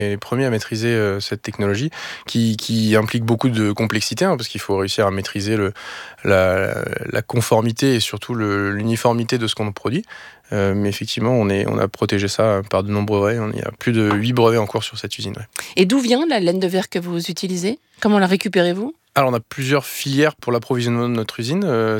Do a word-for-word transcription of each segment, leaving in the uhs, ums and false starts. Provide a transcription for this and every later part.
les premiers à maîtriser euh, cette technologie qui, qui implique beaucoup de complexité, hein, parce qu'il faut réussir à maîtriser le, la, la conformité et surtout le, l'uniformité de ce qu'on produit. Euh, mais effectivement, on, est, on a protégé ça par de nombreux brevets. Il y a plus de huit brevets en cours sur cette usine. Ouais. Et d'où vient la laine de verre que vous utilisez ? Comment la récupérez-vous ? Alors, on a plusieurs filières pour l'approvisionnement de notre usine. Euh,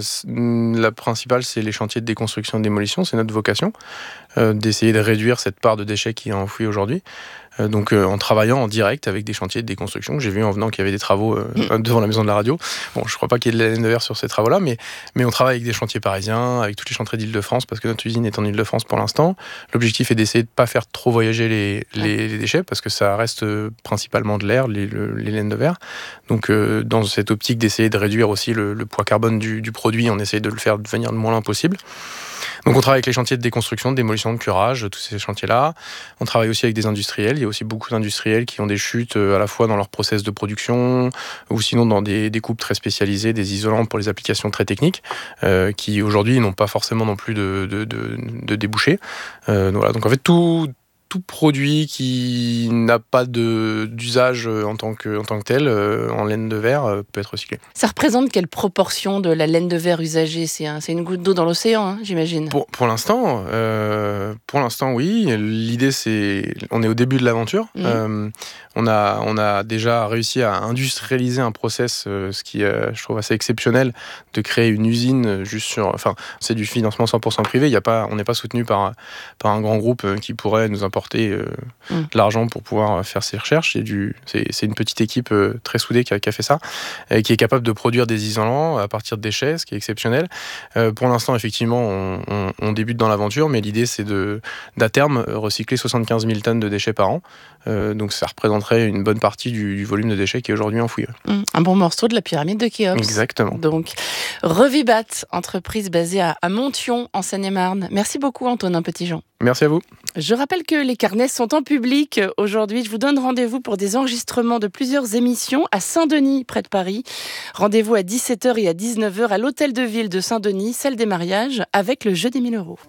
la principale, c'est les chantiers de déconstruction et de démolition. C'est notre vocation, euh, d'essayer de réduire cette part de déchets qui est enfouie aujourd'hui. Euh, donc, euh, en travaillant en direct avec des chantiers de déconstruction. J'ai vu en venant qu'il y avait des travaux euh, mmh. devant la maison de la radio. Bon, je ne crois pas qu'il y ait de la laine de verre sur ces travaux-là, mais, mais on travaille avec des chantiers parisiens, avec toutes les chantiers d'Île-de-France, parce que notre usine est en Île-de-France pour l'instant. L'objectif est d'essayer de ne pas faire trop voyager les, les, les déchets, parce que ça reste euh, principalement de l'air, les, le, les laines de verre. Donc, euh, dans cette optique d'essayer de réduire aussi le, le poids carbone du, du produit, on essaye de le faire devenir le moins loin possible. Donc on travaille avec les chantiers de déconstruction, de démolition, de curage, tous ces chantiers-là. On travaille aussi avec des industriels. Il y a aussi beaucoup d'industriels qui ont des chutes à la fois dans leur process de production ou sinon dans des, des coupes très spécialisées, des isolants pour les applications très techniques, euh, qui aujourd'hui n'ont pas forcément non plus de, de, de, de débouchés. Euh, voilà. Donc en fait, tout... tout produit qui n'a pas de, d'usage en tant que, en tant que tel, euh, en laine de verre, euh, peut être recyclé. Ça représente quelle proportion de la laine de verre usagée ? C'est, un, c'est une goutte d'eau dans l'océan, hein, j'imagine. Pour, pour l'instant, euh, pour l'instant, oui. L'idée, c'est... On est au début de l'aventure. Mmh. Euh, on, a, on a déjà réussi à industrialiser un process, euh, ce qui, euh, je trouve, assez exceptionnel, de créer une usine juste sur... Enfin, c'est du financement cent pour cent privé. Il y a pas, on n'est pas soutenu par, par un grand groupe qui pourrait nous importer Euh, mmh. de l'argent pour pouvoir faire ces recherches. C'est, du, c'est, c'est une petite équipe euh, très soudée qui a, qui a fait ça, et qui est capable de produire des isolants à partir de déchets, ce qui est exceptionnel. Euh, pour l'instant, effectivement, on, on, on débute dans l'aventure, mais l'idée, c'est de, d'à terme recycler soixante-quinze mille tonnes de déchets par an. Euh, donc ça représenterait une bonne partie du, du volume de déchets qui est aujourd'hui enfoui. Mmh, un bon morceau de la pyramide de Khéops. Exactement. Donc, Revibat, entreprise basée à, à Monthyon, en Seine-et-Marne. Merci beaucoup, Antonin Petitjean. Merci à vous. Je rappelle que les carnets sont en public. Aujourd'hui, je vous donne rendez-vous pour des enregistrements de plusieurs émissions à Saint-Denis, près de Paris. Rendez-vous à dix-sept heures et à dix-neuf heures à l'hôtel de ville de Saint-Denis, celle des mariages, avec le jeu des mille euros.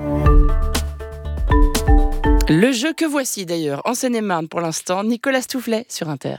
Le jeu que voici d'ailleurs, en Seine-et-Marne pour l'instant, Nicolas Stoufflet sur Inter.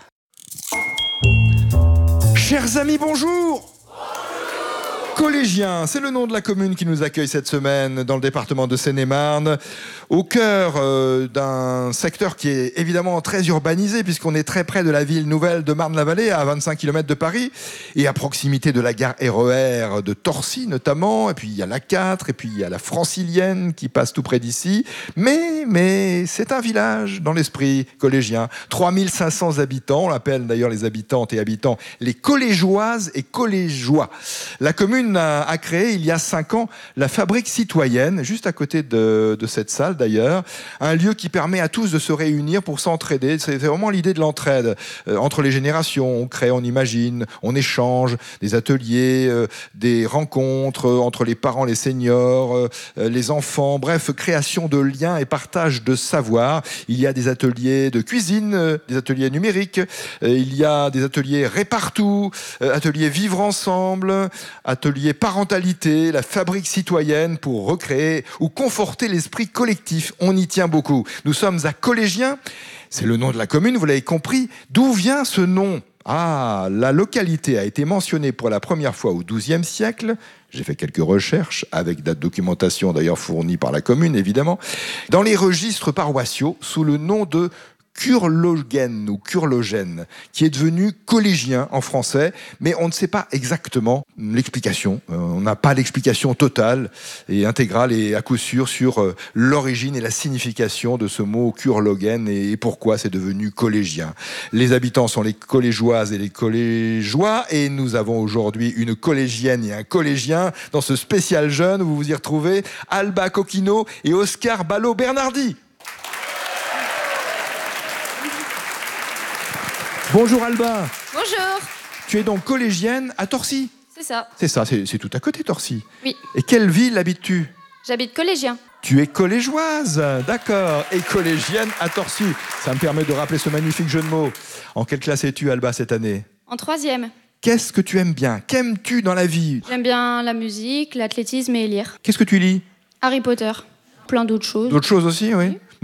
Chers amis, bonjour! Collégiens, c'est le nom de la commune qui nous accueille cette semaine dans le département de Seine-et-Marne, au cœur euh, d'un secteur qui est évidemment très urbanisé puisqu'on est très près de la ville nouvelle de Marne-la-Vallée, à vingt-cinq kilomètres de Paris, et à proximité de la gare R E R de Torcy notamment, et puis il y a la quatre, et puis il y a la Francilienne qui passe tout près d'ici, mais, mais c'est un village dans l'esprit collégien, trois mille cinq cents habitants, on l'appelle d'ailleurs les habitantes et habitants les collégeoises et collégeois. La commune a créé il y a cinq ans la Fabrique citoyenne, juste à côté de, de cette salle d'ailleurs, un lieu qui permet à tous de se réunir pour s'entraider. C'est vraiment l'idée de l'entraide euh, entre les générations. On crée, on imagine, on échange, des ateliers, euh, des rencontres euh, entre les parents, les seniors, euh, les enfants, bref, création de liens et partage de savoir. Il y a des ateliers de cuisine, euh, des ateliers numériques, euh, il y a des ateliers Répartout, euh, ateliers Vivre ensemble, ateliers parentalité, la Fabrique citoyenne pour recréer ou conforter l'esprit collectif. On y tient beaucoup. Nous sommes à Collégiens, c'est le nom de la commune, vous l'avez compris. D'où vient ce nom ? Ah, la localité a été mentionnée pour la première fois au douzième siècle. J'ai fait quelques recherches, avec la documentation d'ailleurs fournie par la commune, évidemment, dans les registres paroissiaux, sous le nom de Curlogène ou Curlogène, qui est devenu collégien en français, mais on ne sait pas exactement l'explication. Euh, on n'a pas l'explication totale et intégrale et à coup sûr sur euh, l'origine et la signification de ce mot Curlogène et, et pourquoi c'est devenu collégien. Les habitants sont les collégeoises et les collégeois et nous avons aujourd'hui une collégienne et un collégien dans ce spécial jeune où vous vous y retrouvez, Alba Coquino et Oscar Ballot-Bernardi. Bonjour Alba. Bonjour. Tu es donc collégienne à Torcy. C'est ça. C'est ça, c'est, c'est tout à côté Torcy. Oui. Et quelle ville habites-tu ? J'habite Collégien. Tu es collégeoise, d'accord. Et collégienne à Torcy. Ça me permet de rappeler ce magnifique jeu de mots. En quelle classe es-tu Alba cette année ? En troisième. Qu'est-ce que tu aimes bien ? Qu'aimes-tu dans la vie ? J'aime bien la musique, l'athlétisme et lire. Qu'est-ce que tu lis ? Harry Potter. Plein d'autres choses. D'autres choses aussi, oui.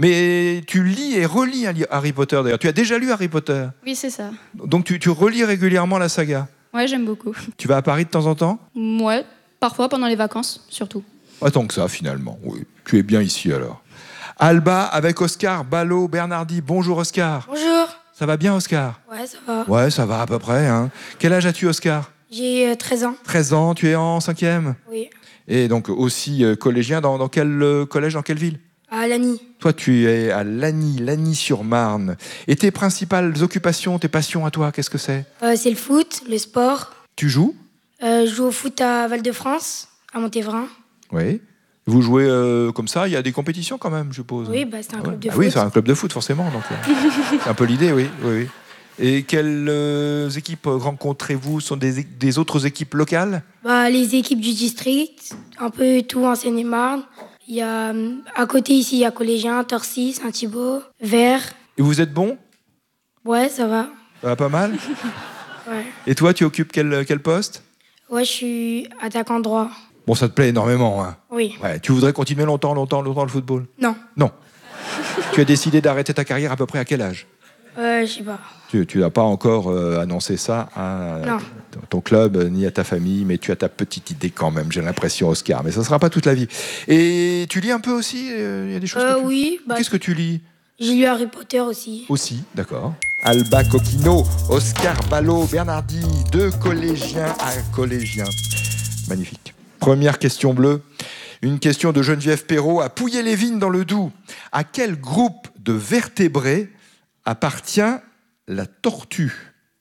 Mais tu lis et relis Harry Potter d'ailleurs. Tu as déjà lu Harry Potter? Oui, c'est ça. Donc tu, tu relis régulièrement la saga? Ouais, j'aime beaucoup. Tu vas à Paris de temps en temps? Ouais, parfois pendant les vacances, surtout. Pas tant que ça finalement. Oui, tu es bien ici alors. Alba avec Oscar Ballot Bernardi. Bonjour Oscar. Bonjour. Ça va bien Oscar? Ouais, ça va. Ouais, ça va à peu près. Hein. Quel âge as-tu Oscar? J'ai euh, treize ans. treize ans, tu es en cinquième? Oui. Et donc aussi euh, collégien, dans, dans quel euh, collège, dans quelle ville? À Lagny. Toi, tu es à Lagny, Lagny-sur-Marne. Et tes principales occupations, tes passions à toi, qu'est-ce que c'est? Euh, c'est le foot, le sport. Tu joues? Euh, je joue au foot à Val-de-France, à Montévrain. Oui. Vous jouez euh, comme ça, il y a des compétitions quand même, je suppose. Oui, bah, c'est un Ah club ouais. de Ah foot. oui, c'est un club de foot, forcément. Donc, euh, c'est un peu l'idée, oui, oui, oui. Et quelles euh, équipes rencontrez-vous? Sont des, des autres équipes locales? Bah, les équipes du district, un peu tout en Seine-et-Marne. Il y a, euh, à côté ici, il y a Collégien, Torcy, Saint-Thibault, Vert. Et vous êtes bon? Ouais, ça va. Ça va pas mal? Ouais. Et toi, tu occupes quel, quel poste? Ouais, je suis attaquant droit. Bon, ça te plaît énormément, hein? Oui. Ouais, tu voudrais continuer longtemps, longtemps, longtemps le football? Non. Non. Tu as décidé d'arrêter ta carrière à peu près à quel âge? Euh, je sais pas. Tu n'as pas encore euh, annoncé ça à Non. ton- ton club euh, ni à ta famille, mais tu as ta petite idée quand même, j'ai l'impression, Oscar. Mais ça ne sera pas toute la vie. Et tu lis un peu aussi? Il y a des choses Euh, que tu... oui. Bah, Qu'est-ce que tu lis? j'ai lu Harry Potter aussi. Aussi, d'accord. Alba Coquino, Oscar Ballot, Bernardi, deux collégiens à collégiens. Magnifique. Première question bleue. Une question de Geneviève Perrault à Pouillé-les-Vignes dans le Doubs. À quel groupe de vertébrés appartient la tortue?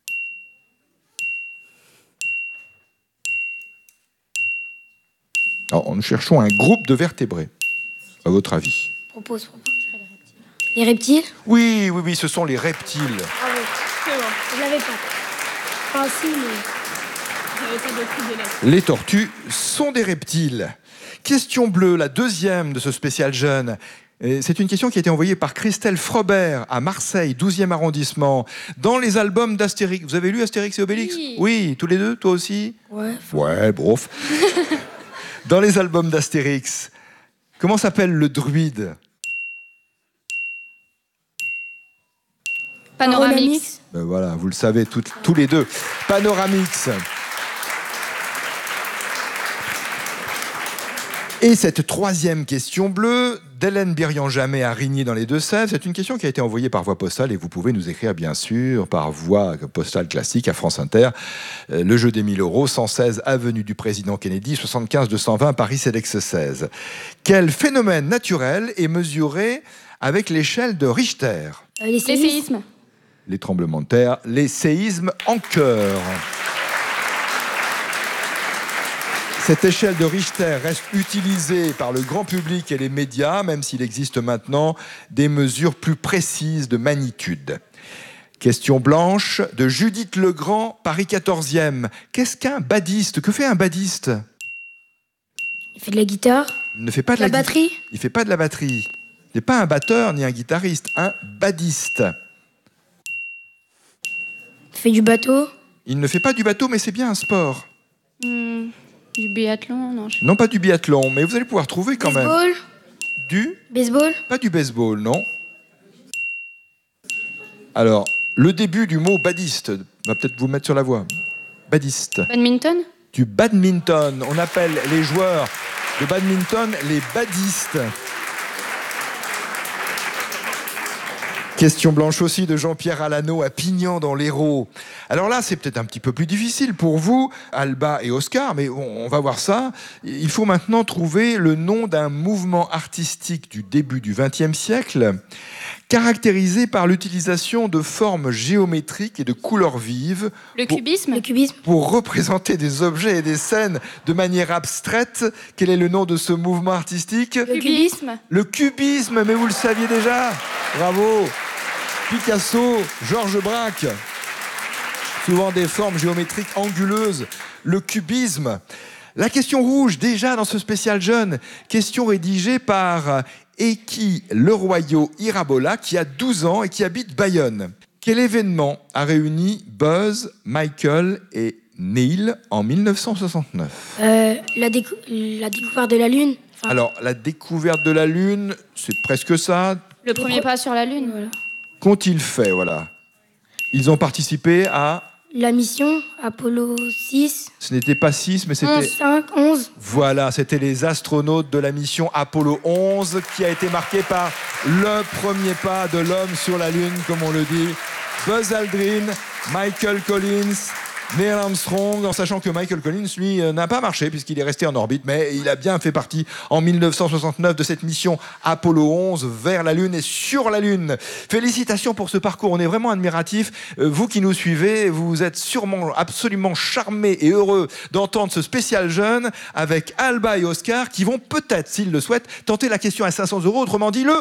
Alors, nous cherchons un groupe de vertébrés, à votre avis. Propose, propose. Les reptiles? Oui, oui, oui, ce sont les reptiles. Ah oui, c'est bon. Je l'avais pas. Enfin, si, mais... Les tortues sont des reptiles. Question bleue, la deuxième de ce spécial jeune. Et c'est une question qui a été envoyée par Christelle Frobert à Marseille, douzième arrondissement, dans les albums d'Astérix. Vous avez lu Astérix et Obélix? Oui. Oui, tous les deux, toi aussi? Ouais. Ouais, brof. Dans les albums d'Astérix, comment s'appelle le druide? Panoramix. Ben voilà, vous le savez toutes- tous les deux. Panoramix. Et cette troisième question bleue d'Hélène Birian-Jamais à Rigny dans les Deux-Sèvres, c'est une question qui a été envoyée par voie postale et vous pouvez nous écrire bien sûr par voie postale classique à France Inter. Euh, le jeu des mille euros, cent seize avenue du Président Kennedy, soixante-quinze deux cent vingt Paris Cedex seize. Quel phénomène naturel est mesuré avec l'échelle de Richter? Euh, les Les séismes. séismes. Les tremblements de terre, les séismes en cœur. Cette échelle de Richter reste utilisée par le grand public et les médias, même s'il existe maintenant des mesures plus précises de magnitude. Question blanche de Judith Legrand, Paris quatorzième. Qu'est-ce qu'un badiste? Que fait un badiste? Il fait de la guitare. Il ne fait pas de La la, gui- batterie. Il fait pas de la batterie. Il n'est pas un batteur ni un guitariste, un badiste. Il fait du bateau. Il ne fait pas du bateau, mais c'est bien un sport. Hmm, du biathlon, non. Je... Non, pas du biathlon, mais vous allez pouvoir trouver quand même. Baseball. Du Baseball. Pas du baseball, non. Alors, le début du mot badiste va peut-être vous mettre sur la voie. Badiste. Badminton. Du badminton. On appelle les joueurs de badminton les badistes. Question blanche aussi de Jean-Pierre Alano à Pignan dans l'Hérault. Alors là, c'est peut-être un petit peu plus difficile pour vous, Alba et Oscar, mais on, on va voir ça. Il faut maintenant trouver le nom d'un mouvement artistique du début du vingtième siècle, caractérisé par l'utilisation de formes géométriques et de couleurs vives Le Pour- cubisme. Le cubisme. pour représenter des objets et des scènes de manière abstraite. Quel est le nom de ce mouvement artistique? Le Cubisme. Le cubisme, mais vous le saviez déjà. Bravo. Picasso, Georges Braque. Souvent des formes géométriques anguleuses. Le cubisme. La question rouge, déjà dans ce spécial jeune. Question rédigée par Eki Leroyau Irabola, qui a douze ans et qui habite Bayonne. Quel événement a réuni Buzz, Michael et Neil en mille neuf cent soixante-neuf? Euh, la, décou- la découverte de la Lune. Enfin, Alors, la découverte de la Lune, c'est presque ça. Le premier pas sur la Lune. Voilà. Qu'ont-ils fait, voilà? Ils ont participé à... La mission Apollo six, Ce n'était pas six, mais c'était... cinq, onze. Voilà, c'était les astronautes de la mission Apollo onze qui a été marquée par le premier pas de l'homme sur la Lune, comme on le dit. Buzz Aldrin, Michael Collins, Neil Armstrong, en sachant que Michael Collins, lui, n'a pas marché puisqu'il est resté en orbite, mais il a bien fait partie en mille neuf cent soixante-neuf de cette mission Apollo onze vers la Lune et sur la Lune. Félicitations pour ce parcours, on est vraiment admiratifs. Vous qui nous suivez, vous êtes sûrement absolument charmés et heureux d'entendre ce spécial jeune avec Alba et Oscar qui vont peut-être, s'ils le souhaitent, tenter la question à cinq cents euros, autrement dit le...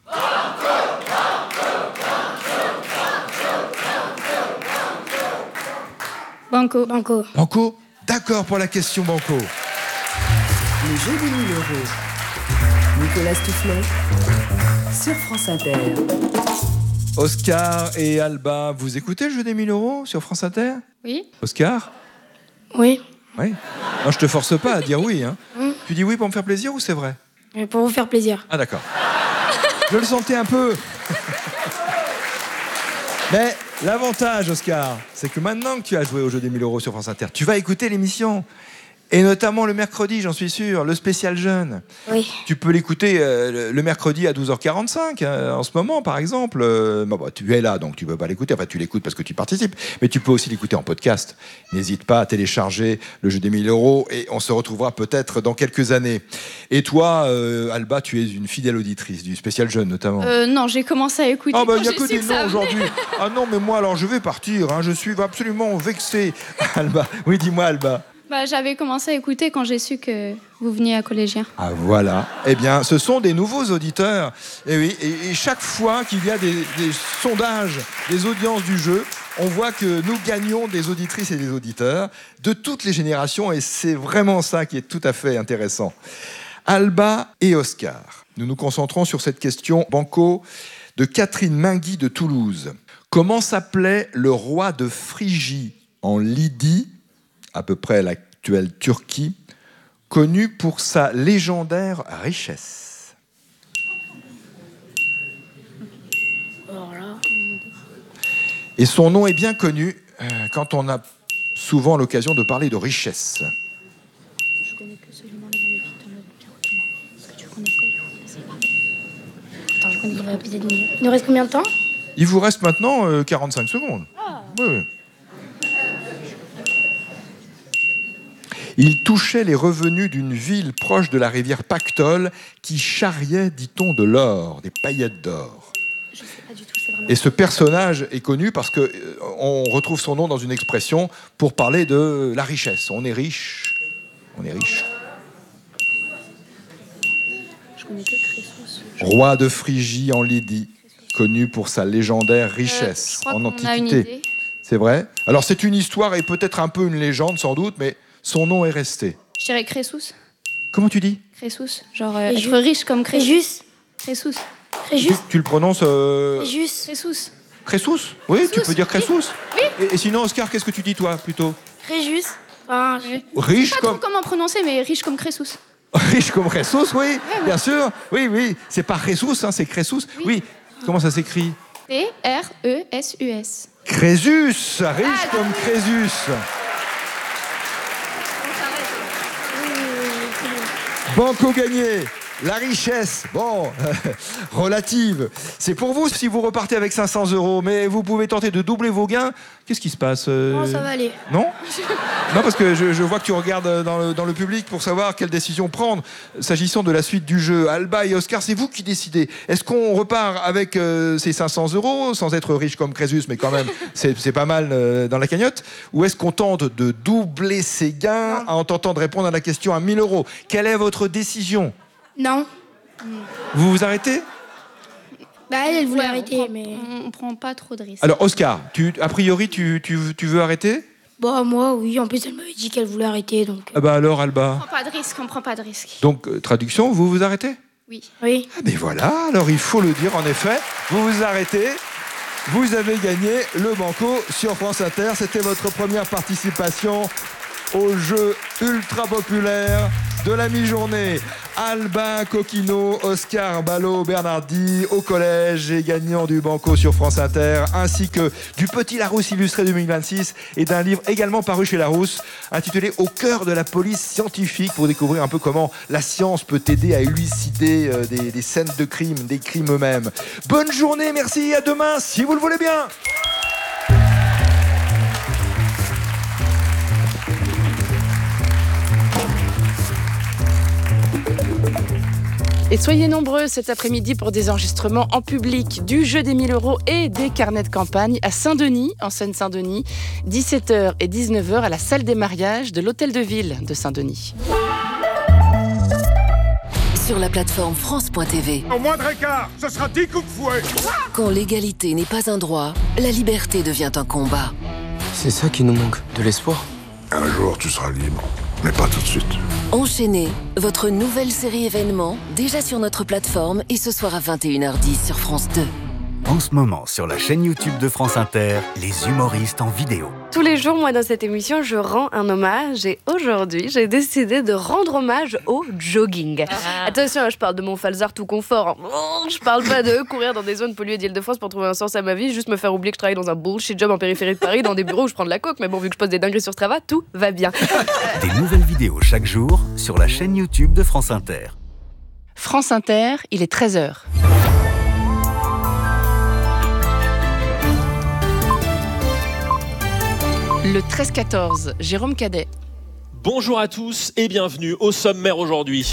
Banco. Banco. Banco, d'accord pour la question Banco. Le jeu des mille euros. Nicolas Stoufflet sur France Inter. Oscar et Alba, vous écoutez le jeu des mille euros sur France Inter? Oui. Oscar? Oui. Oui. Non, je te force pas à dire oui. Hein. Mm. Tu dis oui pour me faire plaisir ou c'est vrai? Mais pour vous faire plaisir. Ah d'accord. Je le sentais un peu. Mais l'avantage, Oscar, c'est que maintenant que tu as joué au jeu des mille euros sur France Inter, tu vas écouter l'émission. Et notamment le mercredi, j'en suis sûr, le spécial jeune. Oui. Tu peux l'écouter euh, le mercredi à douze heures quarante-cinq, hein, en ce moment, par exemple. Euh, bon, bah, tu es là, donc tu ne peux pas l'écouter. Enfin, tu l'écoutes parce que tu participes. Mais tu peux aussi l'écouter en podcast. N'hésite pas à télécharger le jeu des mille euros et on se retrouvera peut-être dans quelques années. Et toi, euh, Alba, tu es une fidèle auditrice du spécial jeune, notamment. Euh, non, j'ai commencé à écouter. Ah bah quand il n'y a j'ai que su des que noms ça aujourd'hui. venait. Ah non, mais moi, alors je vais partir. Hein, je suis absolument vexé. Alba, oui, dis-moi, Alba. Bah, j'avais commencé à écouter quand j'ai su que vous veniez à Collégien. Ah voilà, eh bien ce sont des nouveaux auditeurs. Et oui, et, et chaque fois qu'il y a des, des sondages, des audiences du jeu, on voit que nous gagnons des auditrices et des auditeurs de toutes les générations et c'est vraiment ça qui est tout à fait intéressant. Alba et Oscar, nous nous concentrons sur cette question banco de Catherine Mingui de Toulouse. Comment s'appelait le roi de Phrygie en Lydie, à peu près l'actuelle Turquie, connu pour sa légendaire richesse? Et son nom est bien connu euh, quand on a souvent l'occasion de parler de richesse. Je connais que seulement les noms des victimes de Est-ce que tu connais Attends, je connais pas. Il nous reste combien de temps? Il vous reste maintenant euh, quarante-cinq secondes. Ah. Oui, oui. Il touchait les revenus d'une ville proche de la rivière Pactole qui charriait, dit-on, de l'or, des paillettes d'or. Je sais pas du tout, c'est vraiment... Et ce personnage est connu parce que euh, on retrouve son nom dans une expression pour parler de la richesse. On est riche. On est riche. Je connais que Crésus. Roi de Phrygie en Lydie, connu pour sa légendaire richesse Euh, je crois en qu'on a une Antiquité. idée. C'est vrai. Alors c'est une histoire et peut-être un peu une légende sans doute, mais son nom est resté. Je dirais Crésus. Comment tu dis? Crésus. Genre euh, Crésus. être riche comme Crésus. Créjus. Crésus. tu, Créjus. tu le prononces euh... Créjus. Crésus. Crésus? Oui, tu Crésus, peux dire oui. Crésus. Oui. Et, et sinon, Oscar, qu'est-ce que tu dis toi plutôt? Créjus. Enfin, je- Riche Pas trop comme comment prononcer, mais riche comme Crésus. riche comme Crésus, oui, bien sûr. Oui, oui. C'est pas Crésus, hein, c'est Crésus. Oui. Oui. Comment ça s'écrit? T R E S U S. Crésus, riche Ah, comme Crésus. Banco gagné. La richesse, bon, relative. C'est pour vous si vous repartez avec cinq cents euros, mais vous pouvez tenter de doubler vos gains. Qu'est-ce qui se passe euh... non, ça va aller. Non Non, parce que je, je vois que tu regardes dans le, dans le public pour savoir quelle décision prendre. S'agissant de la suite du jeu, Alba et Oscar, c'est vous qui décidez. Est-ce qu'on repart avec euh, ces cinq cents euros, sans être riche comme Crésus, mais quand même, c'est, c'est pas mal euh, dans la cagnotte? Ou est-ce qu'on tente de doubler ses gains en tentant de répondre à la question à mille euros? Quelle est votre décision? Non. Vous vous arrêtez? Bah, elle, elle voulait Ouais, on arrêter, prend- mais... On, on prend pas trop de risques. Alors, Oscar, tu, a priori, tu, tu, tu veux arrêter? Bon, moi, oui. En plus, elle m'avait dit qu'elle voulait arrêter, donc... Ah bah alors, On Alba. prend pas de risques, on prend pas de risques. Donc, euh, traduction, vous vous arrêtez? Oui. Oui. Ah ben voilà, alors il faut le dire en effet, vous vous arrêtez, vous avez gagné le Banco sur France Inter, c'était votre première participation au jeu ultra populaire de la mi-journée. Albin Coquino, Oscar Ballot, Bernardi au collège et gagnant du Banco sur France Inter, ainsi que du Petit Larousse illustré deux mille vingt-six et d'un livre également paru chez Larousse intitulé Au cœur de la police scientifique, pour découvrir un peu comment la science peut aider à élucider euh, des, des scènes de crime, des crimes eux-mêmes. Bonne journée, merci, à demain si vous le voulez bien. Et soyez nombreux cet après-midi pour des enregistrements en public du jeu des mille euros et des carnets de campagne à Saint-Denis, en Seine-Saint-Denis, dix-sept heures et dix-neuf heures à la salle des mariages de l'Hôtel de Ville de Saint-Denis. Sur la plateforme France point T V. Au moindre écart, ce sera dix coups de fouet. Quand l'égalité n'est pas un droit, la liberté devient un combat. C'est ça qui nous manque, de l'espoir. Un jour, tu seras libre, mais pas tout de suite. Enchaînez, votre nouvelle série événement, déjà sur notre plateforme et ce soir à vingt et une heures dix sur France deux. En ce moment, sur la chaîne YouTube de France Inter, les humoristes en vidéo. Tous les jours, moi, dans cette émission, je rends un hommage. Et aujourd'hui, j'ai décidé de rendre hommage au jogging. Ah. Attention, je parle de mon Falzar tout confort. Je parle pas de courir dans des zones polluées d'Île-de-France pour trouver un sens à ma vie, juste me faire oublier que je travaille dans un bullshit job en périphérie de Paris, dans des bureaux où je prends de la coke. Mais bon, vu que je pose des dingueries sur Strava, tout va bien. Des nouvelles vidéos chaque jour sur la chaîne YouTube de France Inter. France Inter, il est treize heures. Le treize quatorze, Jérôme Cadet. Bonjour à tous et bienvenue au sommaire aujourd'hui.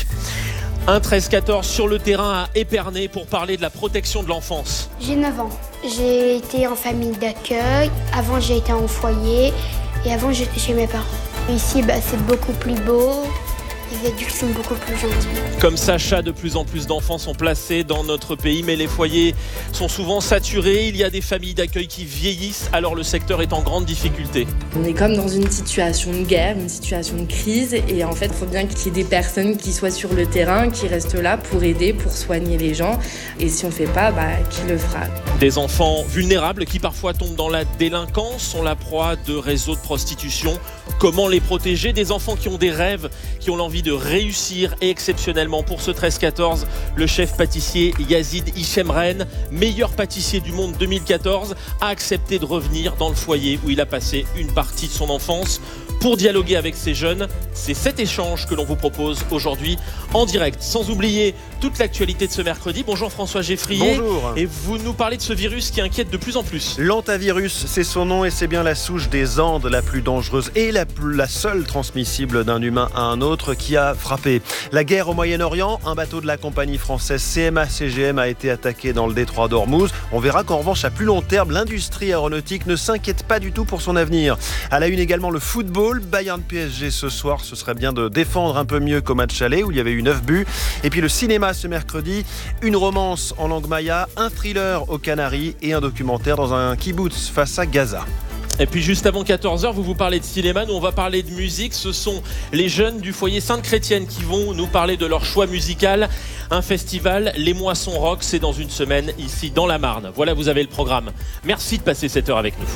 Un treize quatorze sur le terrain à Épernay pour parler de la protection de l'enfance. J'ai neuf ans. J'ai été en famille d'accueil. Avant, j'ai été en foyer. Et avant, j'étais chez mes parents. Ici, bah, c'est beaucoup plus beau. Les adultes sont beaucoup plus gentils. Comme Sacha, de plus en plus d'enfants sont placés dans notre pays, mais les foyers sont souvent saturés. Il y a des familles d'accueil qui vieillissent, alors le secteur est en grande difficulté. On est comme dans une situation de guerre, une situation de crise, et en fait, il faut bien qu'il y ait des personnes qui soient sur le terrain, qui restent là pour aider, pour soigner les gens. Et si on ne fait pas, bah, qui le fera ? Des enfants vulnérables qui parfois tombent dans la délinquance, sont la proie de réseaux de prostitution. Comment les protéger ? Des enfants qui ont des rêves, qui ont l'envie de réussir, et exceptionnellement pour ce treize quatorze, le chef pâtissier Yazid Hichemren, meilleur pâtissier du monde deux mille quatorze, a accepté de revenir dans le foyer où il a passé une partie de son enfance pour dialoguer avec ces jeunes. C'est cet échange que l'on vous propose aujourd'hui en direct, sans oublier toute l'actualité de ce mercredi. Bonjour François Geffrier. Bonjour. Et vous nous parlez de ce virus qui inquiète de plus en plus. L'hantavirus, c'est son nom et c'est bien la souche des Andes la plus dangereuse et la, la seule transmissible d'un humain à un autre qui a frappé. La guerre au Moyen-Orient, un bateau de la compagnie française C M A C G M a été attaqué dans le détroit d'Ormuz. On verra qu'en revanche, à plus long terme, l'industrie aéronautique ne s'inquiète pas du tout pour son avenir. À la une également, le football. Bayern P S G ce soir, ce serait bien de défendre un peu mieux qu'au match aller où il y avait eu neuf buts. Et puis le cinéma ce mercredi, une romance en langue maya, un thriller aux Canaries et un documentaire dans un kibbutz face à Gaza. Et puis juste avant quatorze heures, vous vous parlez de cinéma, nous on va parler de musique. Ce sont les jeunes du foyer Sainte-Chrétienne qui vont nous parler de leur choix musical. Un festival, les Moissons Rock, c'est dans une semaine ici dans la Marne. Voilà, vous avez le programme. Merci de passer cette heure avec nous.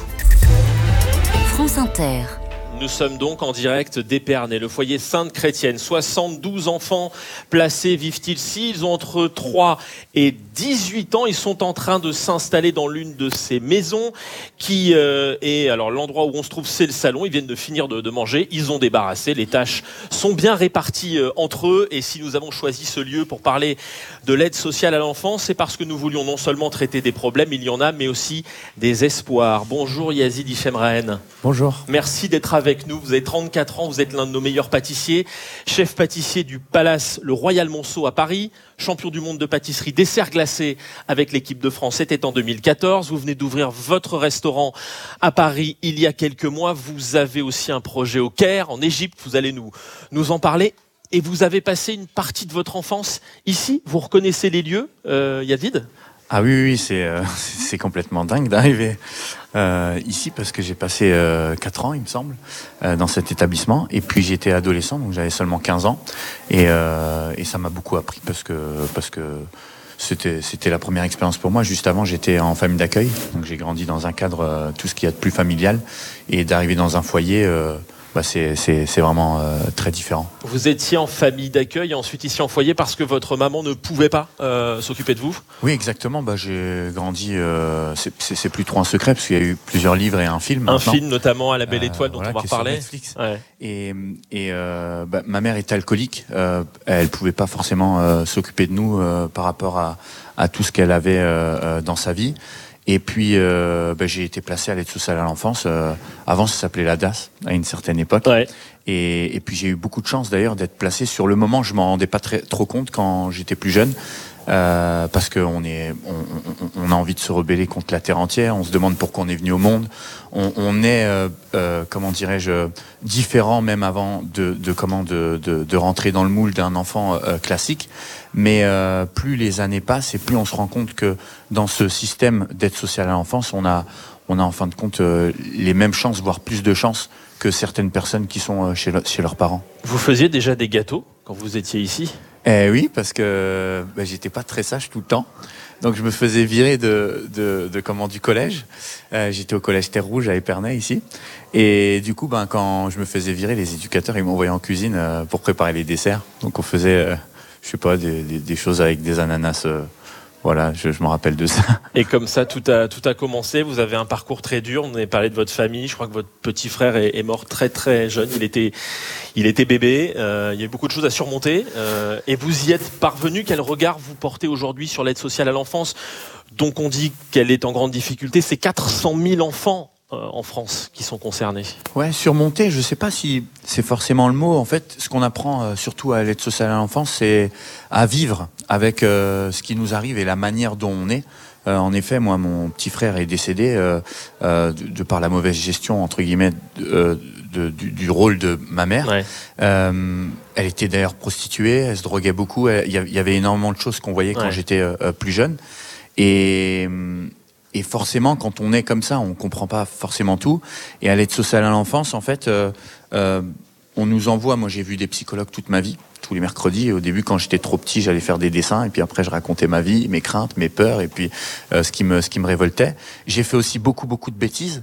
France Inter. Nous sommes donc en direct d'Épernay, le foyer Sainte-Chrétienne. soixante-douze enfants placés vivent ici. Ils ont entre trois et dix-huit ans. Ils sont en train de s'installer dans l'une de ces maisons qui euh, est... Alors, l'endroit où on se trouve, c'est le salon. Ils viennent de finir de, de manger. Ils ont débarrassé. Les tâches sont bien réparties euh, entre eux. Et si nous avons choisi ce lieu pour parler de l'aide sociale à l'enfance, c'est parce que nous voulions non seulement traiter des problèmes, il y en a, mais aussi des espoirs. Bonjour Yazid Hichemren. Bonjour. Merci d'être avec nous. Vous avez trente-quatre ans, vous êtes l'un de nos meilleurs pâtissiers, chef pâtissier du Palace Le Royal Monceau à Paris, champion du monde de pâtisserie dessert glacé avec l'équipe de France, c'était en deux mille quatorze. Vous venez d'ouvrir votre restaurant à Paris il y a quelques mois. Vous avez aussi un projet au Caire, en Égypte, vous allez nous, nous en parler. Et vous avez passé une partie de votre enfance ici. Vous reconnaissez les lieux, euh, Yazid ? Ah oui, oui, c'est, euh, c'est complètement dingue d'arriver euh, ici parce que j'ai passé euh, quatre ans, il me semble, euh, dans cet établissement. Et puis j'étais adolescent, donc j'avais seulement quinze ans. Et, euh, et ça m'a beaucoup appris parce que, parce que c'était, c'était la première expérience pour moi. Juste avant, j'étais en famille d'accueil. Donc j'ai grandi dans un cadre, euh, tout ce qu'il y a de plus familial. Et d'arriver dans un foyer, euh, bah, c'est, c'est, c'est vraiment euh, très différent. Vous étiez en famille d'accueil et ensuite ici en foyer parce que votre maman ne pouvait pas euh, s'occuper de vous ? Oui, exactement. Bah, j'ai grandi, euh, c'est, c'est, c'est plus trop un secret parce qu'il y a eu plusieurs livres et un film. Un maintenant. film notamment à La Belle Étoile euh, dont voilà, on va reparler. Ouais. Et, et euh, bah, ma mère est alcoolique. Euh, elle pouvait pas forcément euh, s'occuper de nous euh, par rapport à, à tout ce qu'elle avait euh, dans sa vie. Et puis, euh, bah, j'ai été placé à l'aide sociale à l'enfance. Euh, avant, ça s'appelait l'A D A S, à une certaine époque. Ouais. Et, et puis, j'ai eu beaucoup de chance, d'ailleurs, d'être placé. Sur le moment, je m'en rendais pas très, trop compte quand j'étais plus jeune. Euh, parce qu'on est, on, on, on a envie de se rebeller contre la terre entière. On se demande pourquoi on est venu au monde. On, on est, euh, euh, comment dirais-je, différent même avant de, de comment de, de, de rentrer dans le moule d'un enfant euh, classique. Mais euh, plus les années passent et plus on se rend compte que dans ce système d'aide sociale à l'enfance, on a, on a en fin de compte euh, les mêmes chances, voire plus de chances que certaines personnes qui sont euh, chez, le, chez leurs parents. Vous faisiez déjà des gâteaux quand vous étiez ici ? Eh oui, parce que bah, j'étais pas très sage tout le temps. Donc je me faisais virer de, de, de comment, du collège. Euh, j'étais au collège Terre Rouge à Épernay ici. Et du coup, ben, quand je me faisais virer, les éducateurs ils m'envoyaient en cuisine euh, pour préparer les desserts. Donc on faisait, euh, je sais pas, des, des, des choses avec des ananas. Euh, Voilà, je, je me rappelle de ça. Et comme ça, tout a, tout a commencé. Vous avez un parcours très dur. On avait parlé de votre famille. Je crois que votre petit frère est, est mort très très jeune. Il était, il était bébé. Euh, il y a eu beaucoup de choses à surmonter. Euh, et vous y êtes parvenu. Quel regard vous portez aujourd'hui sur l'aide sociale à l'enfance, dont on dit qu'elle est en grande difficulté ? C'est quatre cent mille enfants en France qui sont concernés. Ouais, surmonter, je ne sais pas si c'est forcément le mot. En fait, ce qu'on apprend euh, surtout à l'aide sociale à l'enfance, c'est à vivre avec euh, ce qui nous arrive et la manière dont on est. Euh, en effet, moi, mon petit frère est décédé euh, euh, de, de par la mauvaise gestion, entre guillemets, de, de, du, du rôle de ma mère. Ouais. Euh, elle était d'ailleurs prostituée, elle se droguait beaucoup. Il y avait énormément de choses qu'on voyait quand ouais. j'étais euh, plus jeune. Et... Et forcément, quand on est comme ça, on comprend pas forcément tout. Et à l'aide sociale à l'enfance, en fait, euh, euh, on nous envoie. Moi, j'ai vu des psychologues toute ma vie, tous les mercredis. Et au début, quand j'étais trop petit, j'allais faire des dessins. Et puis après, je racontais ma vie, mes craintes, mes peurs, et puis euh, ce qui me, ce qui me révoltait. J'ai fait aussi beaucoup, beaucoup de bêtises.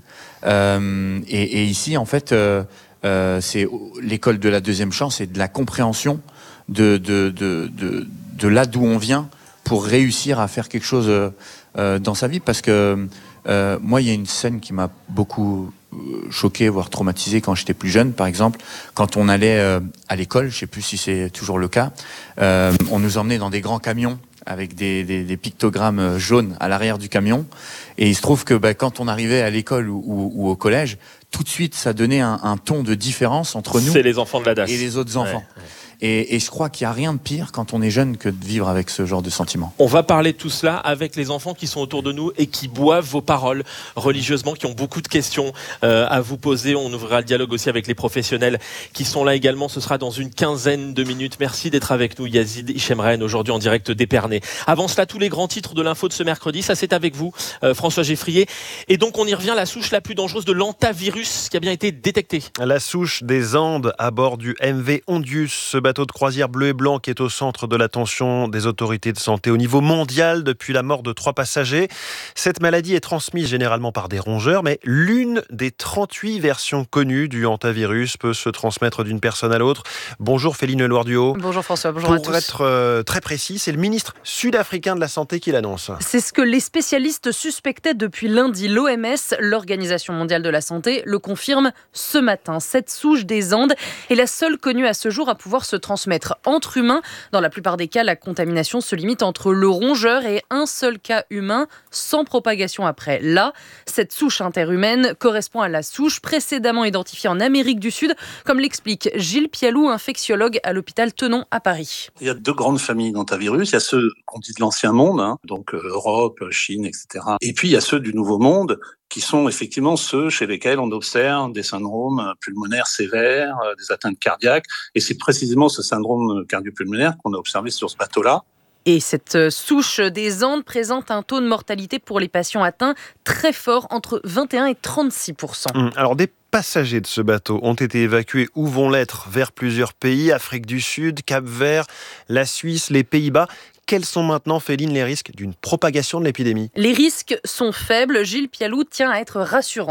Euh, et, et ici, en fait, euh, euh, c'est l'école de la deuxième chance et de la compréhension de de de de, de là d'où on vient pour réussir à faire quelque chose. Euh, Euh, dans sa vie, parce que euh, moi, il y a une scène qui m'a beaucoup euh, choqué, voire traumatisé quand j'étais plus jeune. Par exemple, quand on allait euh, à l'école, je sais plus si c'est toujours le cas, euh, on nous emmenait dans des grands camions avec des, des, des pictogrammes jaunes à l'arrière du camion. Et il se trouve que bah, quand on arrivait à l'école ou, ou, ou au collège, tout de suite, ça donnait un, un ton de différence entre nous c'est les enfants de la D A S. Et les autres enfants. Ouais, ouais. Et, et je crois qu'il n'y a rien de pire quand on est jeune que de vivre avec ce genre de sentiments. On va parler de tout cela avec les enfants qui sont autour de nous et qui boivent vos paroles religieusement, qui ont beaucoup de questions euh, à vous poser. On ouvrira le dialogue aussi avec les professionnels qui sont là également. Ce sera dans une quinzaine de minutes. Merci d'être avec nous, Yazid Ichemren, aujourd'hui en direct d'Épernay. Avant cela, tous les grands titres de l'info de ce mercredi, ça c'est avec vous, euh, François Geffrier. Et donc on y revient, la souche la plus dangereuse de l'hantavirus qui a bien été détectée. La souche des Andes à bord du M V Ondius, ce bateau de croisière bleu et blanc qui est au centre de l'attention des autorités de santé au niveau mondial depuis la mort de trois passagers. Cette maladie est transmise généralement par des rongeurs, mais l'une des trente-huit versions connues du hantavirus peut se transmettre d'une personne à l'autre. Bonjour Féline Loire-Duhaut. Bonjour François, bonjour à tous. Pour être euh, très précis, c'est le ministre sud-africain de la Santé qui l'annonce. C'est ce que les spécialistes suspectaient depuis lundi. L'O M S, l'Organisation mondiale de la santé, le confirme ce matin. Cette souche des Andes est la seule connue à ce jour à pouvoir se transmettre entre humains. Dans la plupart des cas, la contamination se limite entre le rongeur et un seul cas humain, sans propagation après. Là, cette souche interhumaine correspond à la souche précédemment identifiée en Amérique du Sud, comme l'explique Gilles Pialou, infectiologue à l'hôpital Tenon à Paris. Il y a deux grandes familles d'hantavirus. Il y a ceux qu'on dit de l'ancien monde, hein, donc euh, Europe, Chine, et cetera. Et puis il y a ceux du nouveau monde, qui sont effectivement ceux chez lesquels on observe des syndromes pulmonaires sévères, des atteintes cardiaques. Et c'est précisément ce syndrome cardiopulmonaire qu'on a observé sur ce bateau-là. Et cette souche des Andes présente un taux de mortalité pour les patients atteints très fort, entre vingt et un et trente-six pour cent. Alors des passagers de ce bateau ont été évacués ou vont l'être vers plusieurs pays, Afrique du Sud, Cap-Vert, la Suisse, les Pays-Bas. Quels sont maintenant, Féline, les risques d'une propagation de l'épidémie ? Les risques sont faibles. Gilles Pialou tient à être rassurant.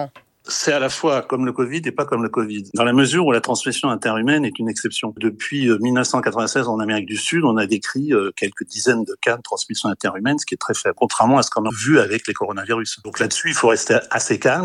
C'est à la fois comme le Covid et pas comme le Covid, dans la mesure où la transmission interhumaine est une exception. Depuis mille neuf cent quatre-vingt-seize en Amérique du Sud, on a décrit quelques dizaines de cas de transmission interhumaine, ce qui est très faible, contrairement à ce qu'on a vu avec les coronavirus. Donc là-dessus, il faut rester assez calme.